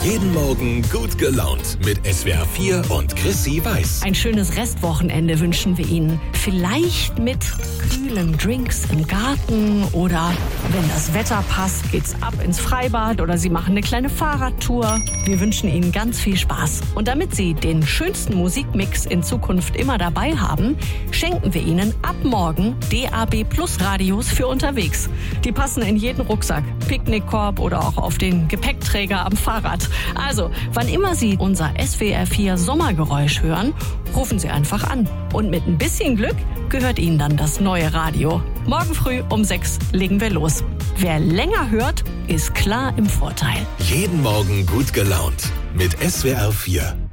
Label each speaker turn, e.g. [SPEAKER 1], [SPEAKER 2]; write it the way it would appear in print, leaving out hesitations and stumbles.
[SPEAKER 1] Jeden Morgen gut gelaunt mit SWR 4 und Chrissy Weiß.
[SPEAKER 2] Ein schönes Restwochenende wünschen wir Ihnen. Vielleicht mit kühlen Drinks im Garten oder, wenn das Wetter passt, geht's ab ins Freibad oder Sie machen eine kleine Fahrradtour. Wir wünschen Ihnen ganz viel Spaß. Und damit Sie den schönsten Musikmix in Zukunft immer dabei haben, schenken wir Ihnen ab morgen DAB+ Radios für unterwegs. Die passen in jeden Rucksack, Picknickkorb oder auch auf den Gepäckträger am Fahrrad. Also, wann immer Sie unser SWR 4 Sommergeräusch hören, rufen Sie einfach an. Und mit ein bisschen Glück gehört Ihnen dann das neue Radio. Morgen früh um 6 legen wir los. Wer länger hört, ist klar im Vorteil.
[SPEAKER 1] Jeden Morgen gut gelaunt mit SWR 4.